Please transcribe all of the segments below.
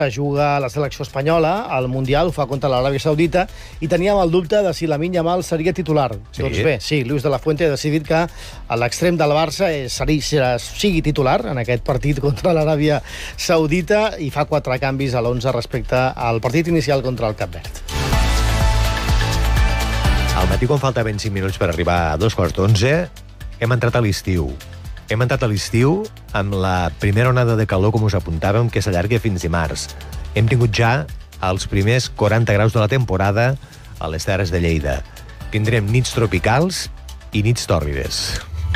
juga a la selecció espanyola, al Mundial, ho fa contra l'Aràbia Saudita, i teníem el dubte de si Lamine Yamal seria titular. Sí. Doncs bé, sí, Luis de la Fuente ha decidit que l'extrem del Barça sigui titular en aquest partit contra l'Aràbia Saudita i fa 4 canvis a l'11 respecte al partit inicial contra el Cap Verd. Al matí, quan faltaven 5 minuts per arribar a 11:15, hem entrat a l'estiu. Hem entrat a l'estiu amb la primera onada de calor, com us apuntàvem, que s'allarga fins dimarts. Hem tingut ja els primers 40 graus de la temporada a les Terres de Lleida. Tindrem nits tropicals i nits tòrrides.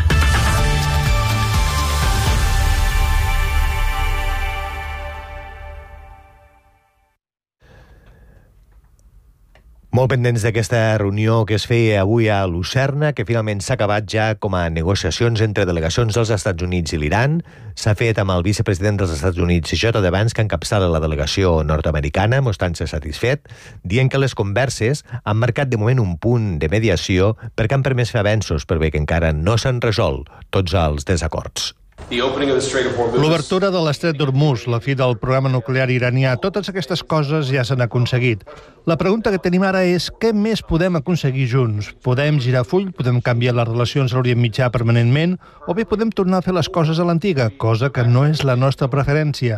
Molt pendents d'aquesta reunió que es feia avui a Lucerna, que finalment s'ha acabat ja com a negociacions entre delegacions dels Estats Units i l'Iran. S'ha fet amb el vicepresident dels Estats Units, J.D. Vance, que encapçala la delegació nord-americana, mostrant-se satisfet, dient que les converses han marcat de moment un punt de mediació perquè han permès fer avenços, per bé que encara no s'han resolt tots els desacords. L'obertura de l'estret d'Hormuz, la fi del programa nuclear iranià, totes aquestes coses ja s'han aconseguit. La pregunta que tenim ara és què més podem aconseguir junts? Podem girar full, podem canviar les relacions a l'Orient Mitjà permanentment, o bé podem tornar a fer les coses a l'antiga, cosa que no és la nostra preferència.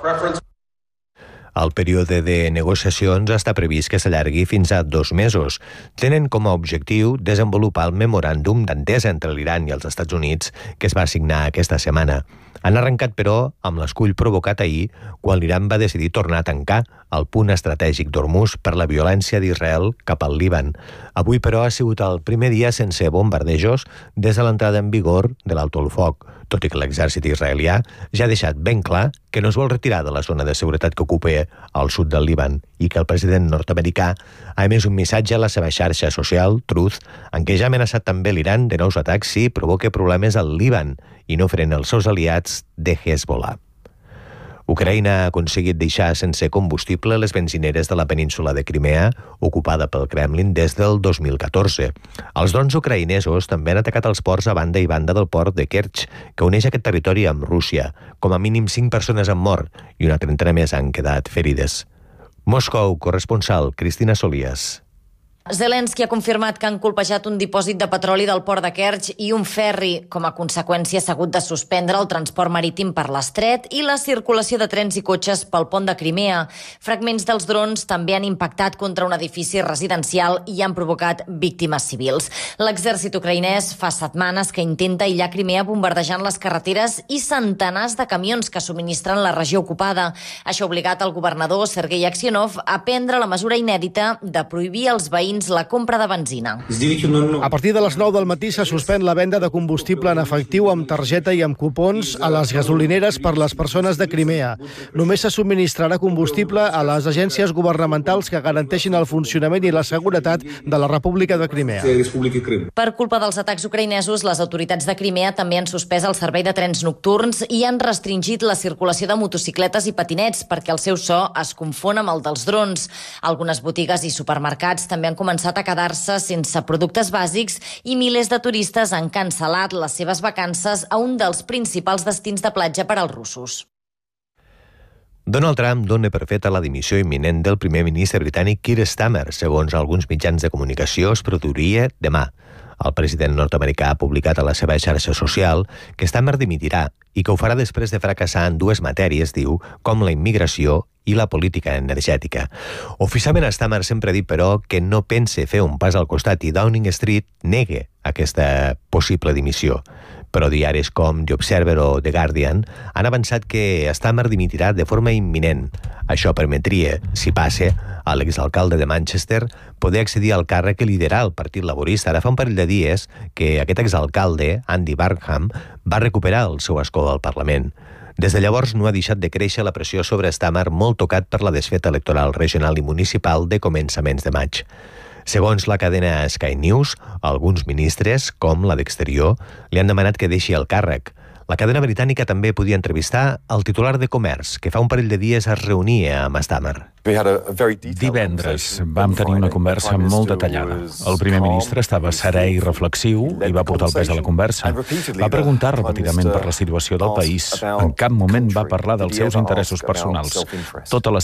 El període de negociacions està previst que s'allargui fins a 2 mesos. Tenen com a objectiu desenvolupar el memoràndum d'entesa entre l'Iran i els Estats Units que es va signar aquesta setmana. Han arrencat, però, amb l'escull provocat ahir quan l'Iran va decidir tornar a tancar el punt estratègic d'Hormuz per la violència d'Israel cap al Líban. Avui, però, ha sigut el primer dia sense bombardejos des de l'entrada en vigor de l'alto el foc, tot i que l'exèrcit israelià ja ha deixat ben clar que no es vol retirar de la zona de seguretat que ocupa al sud del Líban i que el president nord-americà ha emès un missatge a la seva xarxa social, Truth, en què ja ha amenaçat també l'Iran de nous atacs si provoca problemes al Líban i no frena els seus aliats de Hezbollah. Ucraïna ha aconseguit deixar sense combustible les benzineres de la península de Crimea, ocupada pel Kremlin des del 2014. Els drons ucraïnesos també han atacat els ports a banda i banda del port de Kerch, que uneix aquest territori amb Rússia. Com a mínim 5 persones han mort i una trentena més han quedat ferides. Moscou, corresponsal Cristina Solías. Zelensky ha confirmat que han colpejat un dipòsit de petroli del port de Kerch i un ferri. Com a conseqüència, s'ha hagut de suspendre el transport marítim per l'estret i la circulació de trens i cotxes pel pont de Crimea. Fragments dels drons també han impactat contra un edifici residencial i han provocat víctimes civils. L'exèrcit ucraïnès fa setmanes que intenta aïllar Crimea bombardejant les carreteres i centenars de camions que subministren la regió ocupada. Això ha obligat el governador Sergei Aksionov a prendre la mesura inèdita de prohibir als veïns la compra de benzina. A partir de les 9 del matí se suspèn la venda de combustible en efectiu amb targeta i amb cupons a les gasolineres per les persones de Crimea. Només se subministrarà combustible a les agències governamentals que garanteixin el funcionament i la seguretat de la República de Crimea. Per culpa dels atacs ucraïnesos, les autoritats de Crimea també han suspès el servei de trens nocturns i han restringit la circulació de motocicletes i patinets perquè el seu so es confon amb el dels drons. Algunes botigues i supermercats també han començat a quedar-se sense productes bàsics i milers de turistes han cancel·lat les seves vacances a un dels principals destins de platja per als russos. Donald Trump dona per feta la dimissió imminent del primer ministre britànic Keir Starmer. Segons alguns mitjans de comunicació, es produiria demà. El president nord-americà ha publicat a la seva xarxa social que Starmer dimitirà i que ho farà després de fracassar en 2 matèries, diu, com la immigració i la política energètica. Oficialment, Starmer sempre ha dit, però, que no pense fer un pas al costat i Downing Street nega aquesta possible dimissió. Però diaris com The Observer o The Guardian han avançat que Starmer dimitirà de forma imminent. Això permetria, si passa, a l'exalcalde de Manchester poder accedir al càrrec que lidera el Partit Laborista. Ara fa un parell de dies que aquest exalcalde, Andy Burnham, va recuperar el seu escó al Parlament. Des de llavors no ha deixat de créixer la pressió sobre Starmer, molt tocat per la desfeta electoral regional i municipal de començaments de maig. Segons la cadena Sky News, alguns ministres, com la d'Exterior, li han demanat que deixi el càrrec. La cadena britànica també podia entrevistar el titular de Comerç, que fa un parell de dies es reunia amb Stamer. Divendres vam tenir una conversa molt detallada. El primer ministre estava serè i reflexiu i va portar el pes a la conversa. Va preguntar repetidament per la situació del país. En cap moment va parlar dels seus interessos personals. Tota la